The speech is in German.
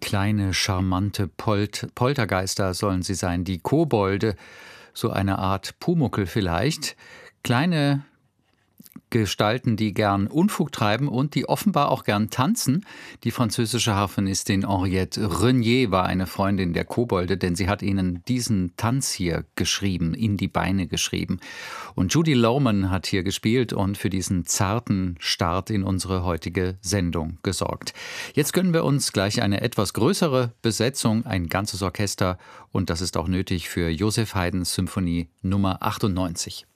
Kleine, charmante Poltergeister sollen sie sein, die Kobolde, so eine Art Pumuckl vielleicht. Kleine Gestalten, die gern Unfug treiben und die offenbar auch gern tanzen. Die französische Harfenistin Henriette Renier war eine Freundin der Kobolde, denn sie hat ihnen diesen Tanz hier geschrieben, in die Beine geschrieben. Und Judy Lohman hat hier gespielt und für diesen zarten Start in unsere heutige Sendung gesorgt. Jetzt gönnen wir uns gleich eine etwas größere Besetzung, ein ganzes Orchester, und das ist auch nötig für Joseph Haydns Symphonie Nummer 98.